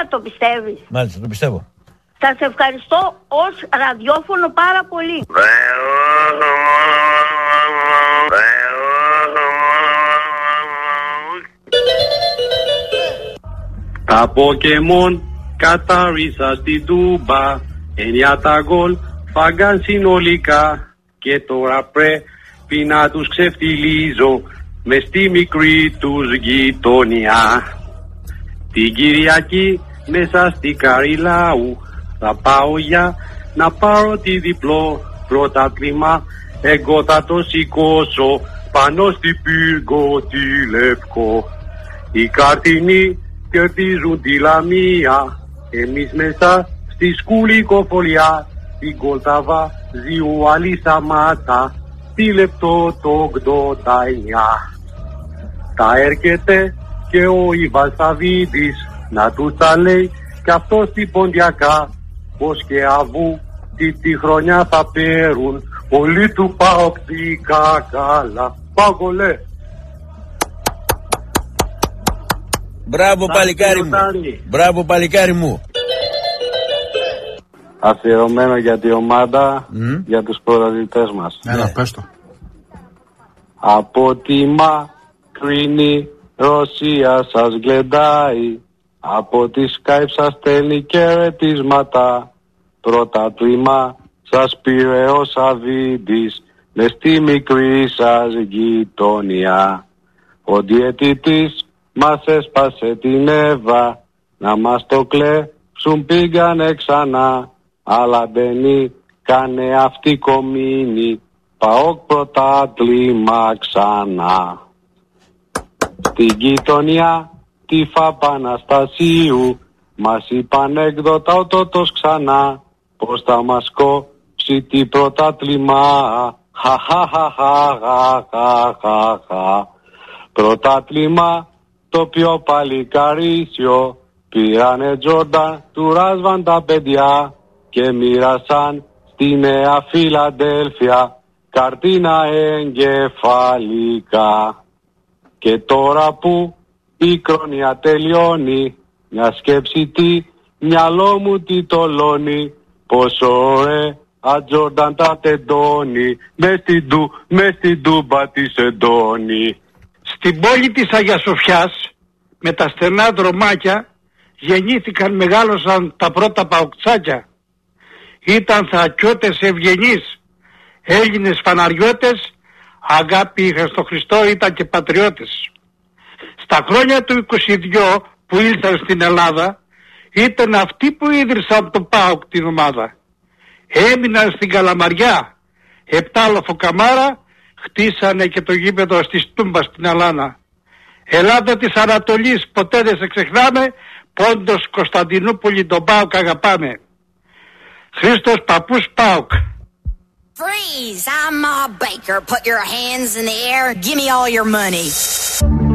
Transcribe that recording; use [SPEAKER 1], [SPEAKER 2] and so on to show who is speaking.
[SPEAKER 1] Το πιστεύεις?
[SPEAKER 2] Μάλιστα, το πιστεύω.
[SPEAKER 1] Σας ευχαριστώ ως ραδιόφωνο πάρα πολύ.
[SPEAKER 3] Τα Pokemon κατάρισα στην Τούμπα, 9 τα γκολ φάγκαν συνολικά και τώρα πρέπει να τους ξεφτιλίζω μες στη μικρή τους γειτονιά. Την Κυριακή μέσα στη Καριλάου θα πάω για να πάρω τη διπλό πρωτάθλημα. Εγώ θα το σηκώσω πάνω στη πύργο τη Λευκό. Οι καρτινοί κερδίζουν τη Λαμία, εμείς μέσα στη σκουλικοφολιά. Την Κολταβά ζιου άλλη Σαμάτα, τη λεπτό το 89. Θα έρχεται και ο Ιβάν Σαββίδης να του τα λέει κι αυτό στην Ποντιακά, πως και αβού τη χρονιά θα παίρουν όλοι του παοκτικά καλά. Πάγολε!
[SPEAKER 2] Μπράβο παλικάρι μου. Μπράβο παλικάρι μου.
[SPEAKER 3] Αφιερωμένο για τη ομάδα, για τους πρωταθλητές μας.
[SPEAKER 4] Έλα, πες το.
[SPEAKER 3] Από τη μακρινή Ρωσία σας γλεντάει, από τη Skype σας στέλνει χαιρετίσματα. Πρωτάθλημα σας πήρε ο Σαββίδης μες στη μικρή σας γειτονιά. Ο διαιτητής μας έσπασε την Εύα, να μας το κλέψουν πήγανε ξανά, αλλά δεν κάνε αυτή κομίνη, ΠΑΟΚ πρωτάθλημα ξανά. Στην γειτονιά τη Φαπαναστασίου μας είπαν έκδοτα ο τότος ξανά, πως θα μας κόψει τη πρωτάθλημα. Χαχαχαχαχαχαχαχα. Πρωτάθλημα το πιο παλικαρίσιο, πήρανε Τζόρνταν του Ράσβαν τα παιδιά και μοίρασαν στη Νέα Φιλαδέλφια καρτίνα εγκεφαλικά. Και τώρα που η χρονιά τελειώνει, μια σκέψη τι μυαλό μου τι τολώνει, πόσο ωραία Τζόρνταν τα τεντώνει, μες στην Τούμπα της εντώνει.
[SPEAKER 5] Στην πόλη της Αγίας Σοφιάς, με τα στενά δρομάκια, γεννήθηκαν, μεγάλωσαν τα πρώτα παοκτσάκια. Ήταν θακιώτες ευγενείς, Έλληνες φαναριώτες, αγάπη είχαν στο Χριστό, ήταν και πατριώτες. Στα χρόνια του 22 που ήλθαν στην Ελλάδα, ήταν αυτοί που ίδρυσαν το ΠΑΟΚ την ομάδα. Έμειναν στην Καλαμαριά, 7 λοφοκαμάρα, χτίσανε και το γήπεδο στη Τούμπα στην Αλάνα. Ελλάδα της Ανατολής ποτέ δεν σε ξεχνάμε, Πόντος Κωνσταντινούπολη τον ΠΑΟΚ αγαπάμε. Χρήστος Παππούς ΠΑΟΚ.
[SPEAKER 6] Freeze! I'm Ma Baker. Put your hands in the air. Give me all your money.